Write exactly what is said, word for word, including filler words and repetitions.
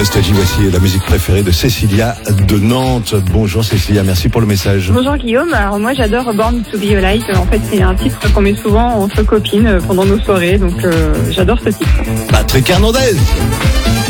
Nostalgie, voici la musique préférée de Cécilia de Nantes. Bonjour Cécilia, merci pour le message. Bonjour Guillaume, alors moi j'adore Born to be Alive. En fait c'est un titre qu'on met souvent entre copines pendant nos soirées, donc euh, j'adore ce titre. Patrick Hernandez.